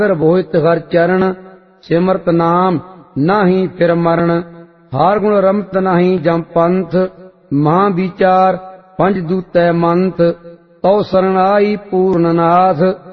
ਬੋਹਿਤ ਹਰ ਚਰਨ ਸਿਮਰਤ ਨਾਮ ਨਾਹੀ ਫਿਰ ਮਰਨ। ਹਾਰ ਗੁਣ ਰਮਤ ਨਾਹੀ ਜਮ ਪੰਥ ਮਹਾ ਵਿਚਾਰ ਪੰਜ ਦੂਤੈ ਮੰਥ। ਤਉ ਸਰਣ ਆਈ ਪੂਰਨ ਨਾਥ